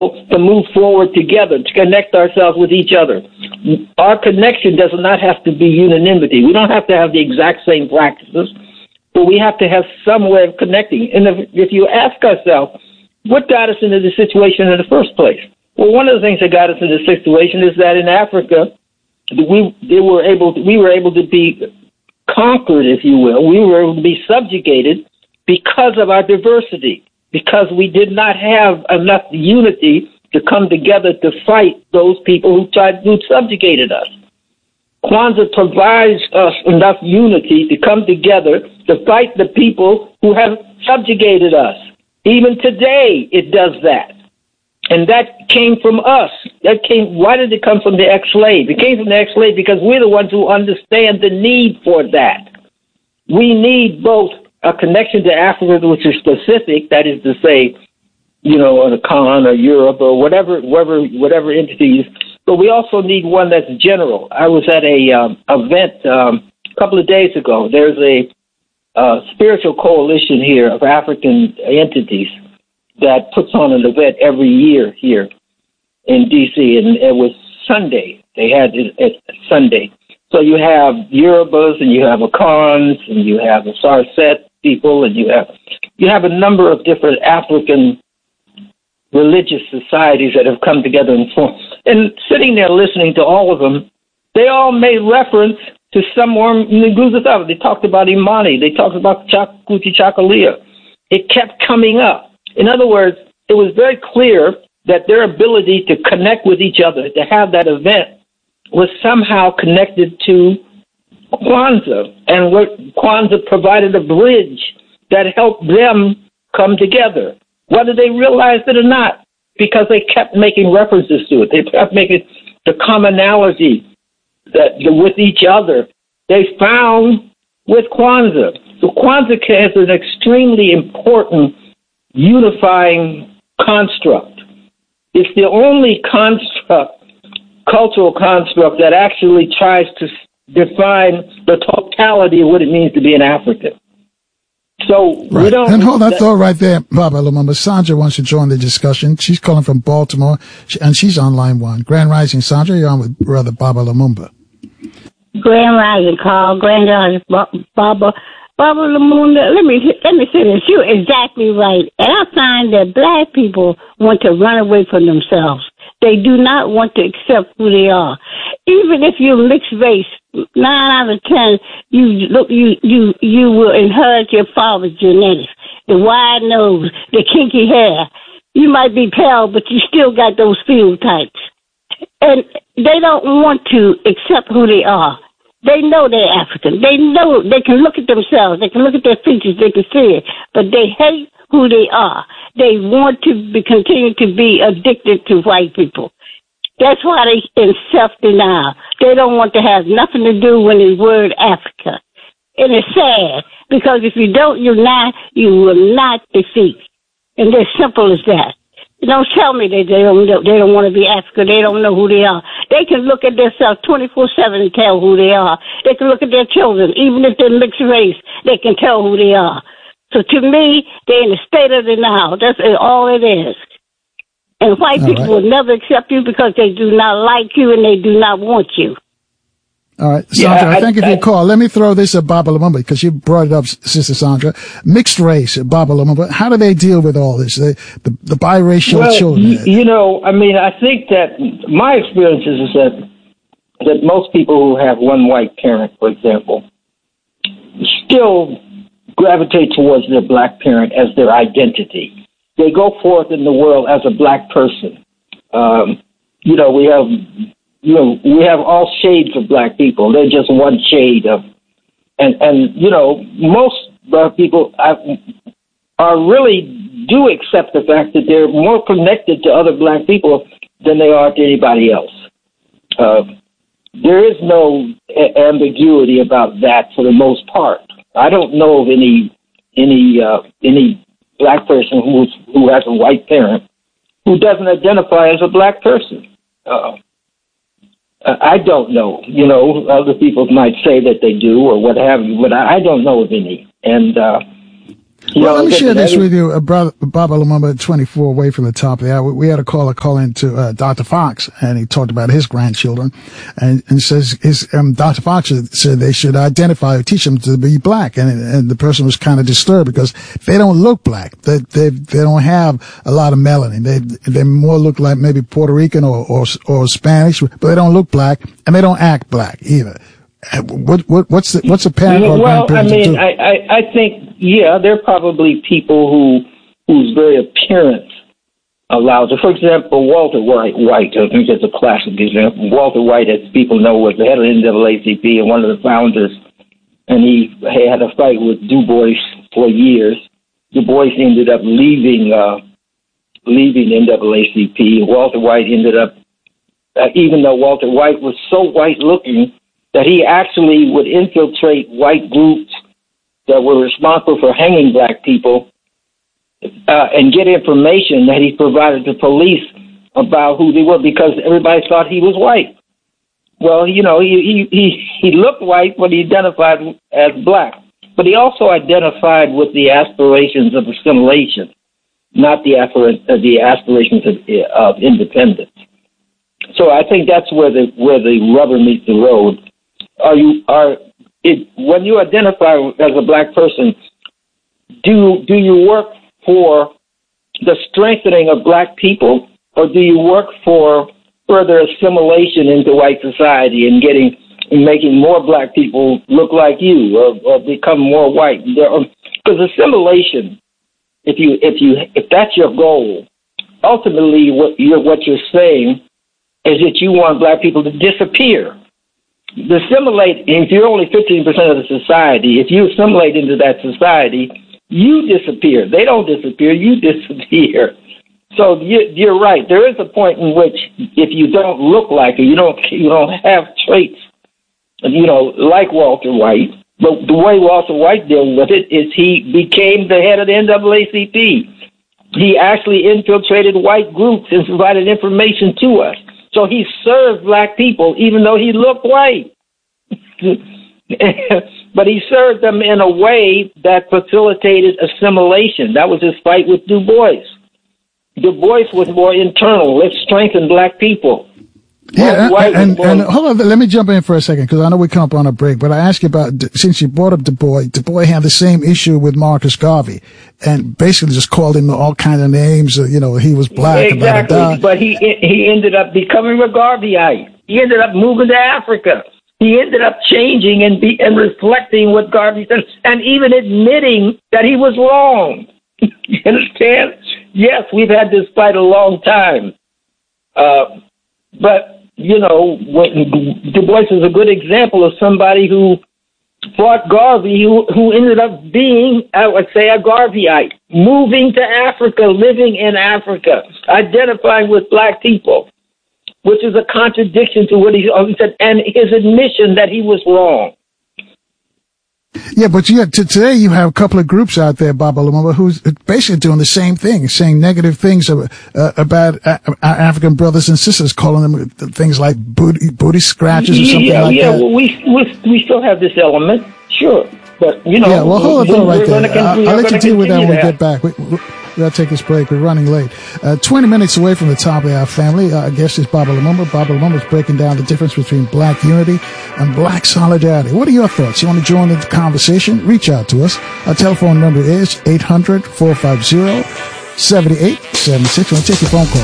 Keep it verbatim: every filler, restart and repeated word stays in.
to move forward together, to connect ourselves with each other. Our connection does not have to be unanimity. We don't have to have the exact same practices, but we have to have some way of connecting. And if, if you ask ourselves, what got us into the situation in the first place? Well, one of the things that got us into the situation is that in Africa, we they were able to, we were able to be conquered, if you will. We were able to be subjugated because of our diversity, because we did not have enough unity to come together to fight those people who tried who subjugated us. Kwanzaa provides us enough unity to come together to fight the people who have subjugated us. Even today, it does that. And that came from us. That came. Why did it come from the ex-slave? It came from the ex-slave because we're the ones who understand the need for that. We need both a connection to Africa, which is specific, that is to say, you know, on a con or Europe or whatever, whatever, whatever entities. But we also need one that's general. I was at a um, event um, a couple of days ago. There's a uh, spiritual coalition here of African entities that puts on an event every year here in D C, and it was Sunday. They had it at Sunday. So you have Yorubas, and you have Akans, and you have the Sarset people, and you have you have a number of different African religious societies that have come together and formed. And sitting there listening to all of them, they all made reference to someone in the Guzathava. They talked about Imani. They talked about Kuti Chakalia. It kept coming up. In other words, it was very clear that their ability to connect with each other, to have that event, was somehow connected to Kwanzaa. And what Kwanzaa provided a bridge that helped them come together, whether they realized it or not, because they kept making references to it. They kept making the commonality that with each other they found with Kwanzaa. So Kwanzaa has an extremely important unifying construct. It's the only construct, cultural construct, that actually tries to define the totality of what it means to be an African. So right. we don't. And hold that thought right there, Baba Lumumba. Sandra wants to join the discussion. She's calling from Baltimore, and she's on line one. Grand Rising, Sandra. You're on with Brother Baba Lumumba. Grand Rising, Carl. Grand Rising, Baba. Baba Lumumba, let me let me say this. You're exactly right. And I find that black people want to run away from themselves. They do not want to accept who they are. Even if you're mixed race, nine out of ten, you look, you you you will inherit your father's genetics. The wide nose, the kinky hair. You might be pale, but you still got those phenotypes. And they don't want to accept who they are. They know they're African. They know they can look at themselves. They can look at their features. They can see it. But they hate who they are. They want to be, continue to be addicted to white people. That's why they in self-denial. They don't want to have nothing to do with the word Africa. And it's sad, because if you don't unite, you will not defeat. And it's simple as that. Don't tell me that they don't they don't want to be African. They don't know who they are. They can look at themselves twenty-four seven and tell who they are. They can look at their children, even if they're mixed race. They can tell who they are. So to me, they're in a state of denial. That's all it is. And white all people right. will never accept you because they do not like you and they do not want you. All right, Sandra, yeah, I, thank you for your call. Let me throw this at Baba Lumumba, because you brought it up, Sister Sandra. Mixed race, Baba Lumumba. How do they deal with all this? The, the, the biracial well, children. You, you know, I mean, I think that my experience is, is that that most people who have one white parent, for example, still gravitate towards their black parent as their identity. They go forth in the world as a black person. Um, you know, we have. You know, we have all shades of black people. They're just one shade of, and, and you know, most black people are really do accept the fact that they're more connected to other black people than they are to anybody else. Uh, there is no a- ambiguity about that for the most part. I don't know of any any uh, any black person who's who has a white parent who doesn't identify as a black person. Uh, I don't know. You know, other people might say that they do or what have you, but I don't know of any. And uh, You well, know, let me share this every, with you, uh, brother Baba Lumumba, twenty-four away from the top of the hour. We had a caller call into uh, Doctor Fox, and he talked about his grandchildren, and, and says his um, Doctor Fox said they should identify or teach them to be black, and and the person was kind of disturbed because they don't look black. They they they don't have a lot of melanin. They they more look like maybe Puerto Rican or or, or Spanish, but they don't look black, and they don't act black either. What what what's the what's a parent or well, I grandparent to mean, do? I, I I think yeah, there are probably people who whose very appearance allows it. For example, Walter White. White, I think that's a classic example. Walter White, as people know, was the head of the N double A C P and one of the founders, and he had a fight with Du Bois for years. Du Bois ended up leaving uh, leaving N double A C P. Walter White ended up, uh, even though Walter White was so white-looking, that he actually would infiltrate white groups that were responsible for hanging black people uh, and get information that he provided to police about who they were because everybody thought he was white. Well, you know, he he he, he looked white, but he identified as black. But he also identified with the aspirations of assimilation, not the, aspir- uh, the aspirations of, uh, of independence. So I think that's where the where the rubber meets the road. Are you are it when you identify as a black person? Do do you work for the strengthening of black people, or do you work for further assimilation into white society and getting and making more black people look like you or, or become more white? Because assimilation, if you if you if that's your goal, ultimately what you're what you're saying is that you want black people to disappear. Assimilate, if you're only fifteen percent of the society, if you assimilate into that society, you disappear. They don't disappear, you disappear. So you're right. There is a point in which if you don't look like it, you don't you don't have traits, you know, like Walter White. But the way Walter White dealt with it is he became the head of the N double A C P. He actually infiltrated white groups and provided information to us. So he served black people, even though he looked white. But he served them in a way that facilitated assimilation. That was his fight with Du Bois. Du Bois was more internal. Let's strengthen black people. Yeah, and, and, and hold on, let me jump in for a second, because I know we come up on a break, but I ask you about, since you brought up Du Bois, Du Bois had the same issue with Marcus Garvey, and basically just called him all kinds of names, you know, he was black. Exactly, blah, blah, blah. But he he ended up becoming a Garveyite. He ended up moving to Africa. He ended up changing and be, and reflecting what Garvey said, and even admitting that he was wrong. You understand? Yes, we've had this fight a long time. Uh, but, you know, when, Du Bois is a good example of somebody who fought Garvey, who, who ended up being, I would say, a Garveyite, moving to Africa, living in Africa, identifying with black people, which is a contradiction to what he, he said, and his admission that he was wrong. Yeah, but you have, t- today you have a couple of groups out there, Baba Lumumba, who's basically doing the same thing, saying negative things about, uh, about uh, our African brothers and sisters, calling them things like booty, booty scratches or something yeah, like yeah, that. Yeah, well, we, we we still have this element, sure, but you know. Yeah, well, hold on right there. Gonna, I'll, I'll let you deal with that when we that. get back. We, we, we gotta take this break. We're running late. Uh, twenty minutes away from the top of our family. Uh, I guess it's Baba Lumumba. Baba Lumumba is breaking down the difference between black unity and black solidarity. What are your thoughts? You want to join the conversation? Reach out to us. Our telephone number is eight hundred, four five zero, seven eight seven six. We'll take your phone call.